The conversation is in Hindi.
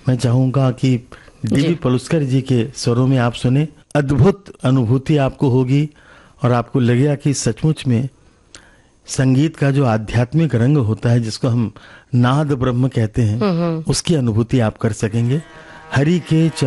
मैं चाहूंगा कि डीबी पलुस्कर जी के स्वरों में आप सुने। अद्भुत अनुभूति आपको होगी और आपको लगेगा कि सचमुच में संगीत का जो आध्यात्मिक रंग होता है, जिसको हम नाद ब्रह्म कहते हैं, उसकी अनुभूति आप कर सकेंगे। हरि के